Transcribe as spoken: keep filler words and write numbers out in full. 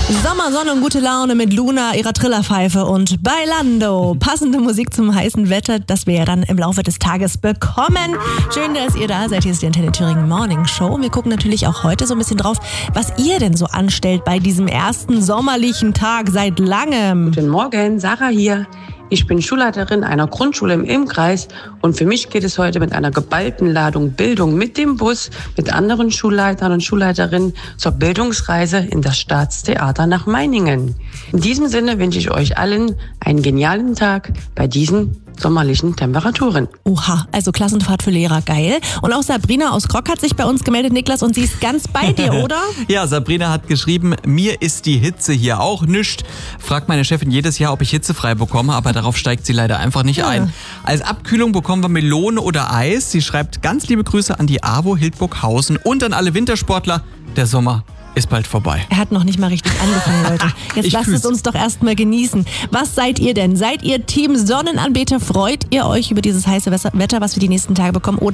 Sommer, Sonne und gute Laune mit Luna, ihrer Trillerpfeife und Bailando. Passende Musik zum heißen Wetter, das wir ja dann im Laufe des Tages bekommen. Schön, dass ihr da seid. Hier ist die Antenne Thüringen Morning Show. Wir gucken natürlich auch heute so ein bisschen drauf, was ihr denn so anstellt bei diesem ersten sommerlichen Tag seit langem. Guten Morgen, Sarah hier. Ich bin Schulleiterin einer Grundschule im Ilmkreis und für mich geht es heute mit einer geballten Ladung Bildung mit dem Bus mit anderen Schulleitern und Schulleiterinnen zur Bildungsreise in das Staatstheater nach Meiningen. In diesem Sinne wünsche ich euch allen einen genialen Tag bei diesen sommerlichen Temperaturen. Oha, also Klassenfahrt für Lehrer, geil. Und auch Sabrina aus Krock hat sich bei uns gemeldet, Niklas, und sie ist ganz bei dir, oder? Ja, Sabrina hat geschrieben, mir ist die Hitze hier auch nischt. Fragt meine Chefin jedes Jahr, ob ich hitzefrei bekomme, aber darauf steigt sie leider einfach nicht ja. ein. Als Abkühlung bekommen wir Melone oder Eis. Sie schreibt ganz liebe Grüße an die AWO Hildburghausen und an alle Wintersportler. Der Sommer ist bald vorbei. Er hat noch nicht mal richtig angefangen, Leute. Jetzt lasst es uns doch erstmal genießen. Was seid ihr denn? Seid ihr Team Sonnenanbeter? Freut ihr euch über dieses heiße Wetter, was wir die nächsten Tage bekommen?